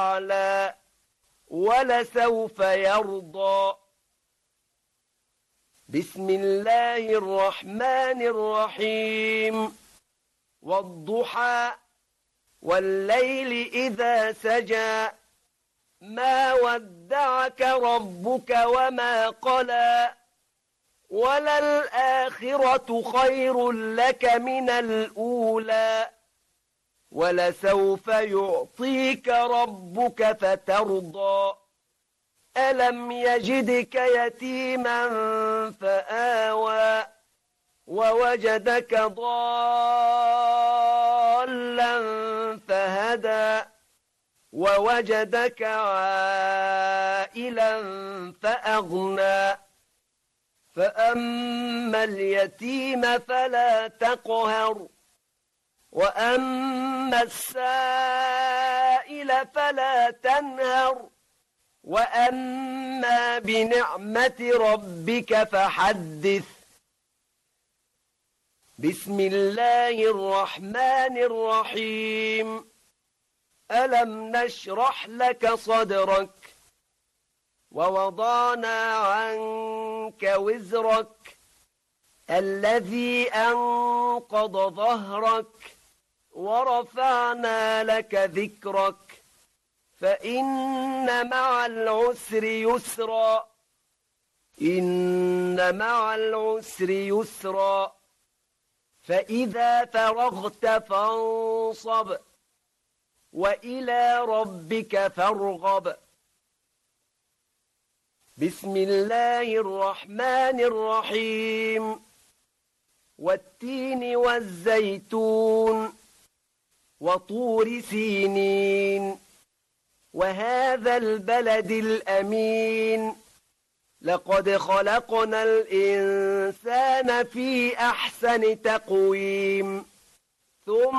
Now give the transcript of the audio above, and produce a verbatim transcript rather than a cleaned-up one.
أعلى ولسوف يرضى. بسم الله الرحمن الرحيم. والضحى والليل إذا سجى ما ودعك ربك وما قلى وللآخرة خير لك من الأولى ولسوف يعطيك ربك فترضى. ألم يجدك يتيما فآوى ووجدك ضالا فهدى ووجدك عائلا فأغنى. فأما اليتيم فلا تقهر وأما السائل فلا تنهر وأما بنعمة ربك فحدث. بسم الله الرحمن الرحيم. ألم نشرح لك صدرك ووضعنا عنك وزرك الذي أنقض ظهرك ورفعنا لك ذكرك فإن مع العسر يسرا إن مع العسر يسرا فإذا فرغت فانصب وإلى ربك فارغب. بسم الله الرحمن الرحيم. والتين والزيتون وطور سينين وهذا البلد الأمين لقد خلقنا الإنسان في أحسن تقويم ثم